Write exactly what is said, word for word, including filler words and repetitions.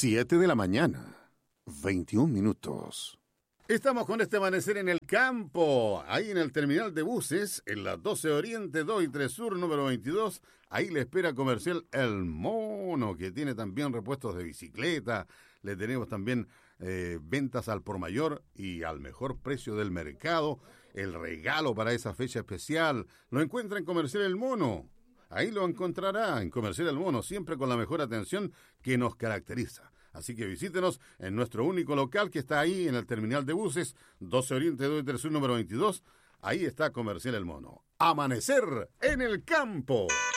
Siete de la mañana, veintiún minutos. Estamos con este amanecer en el campo, ahí en el terminal de buses, en la doce Oriente, dos y tres Sur, número veintidós. Ahí le espera comercial El Mono, que tiene también repuestos de bicicleta. Le tenemos también eh, ventas al por mayor y al mejor precio del mercado. El regalo para esa fecha especial lo encuentra en Comercial El Mono. Ahí lo encontrará en Comercial El Mono, siempre con la mejor atención que nos caracteriza. Así que visítenos en nuestro único local que está ahí en el terminal de buses, doce Oriente, dos y tres Sur, número veintidós. Ahí está Comercial El Mono. Amanecer en el campo.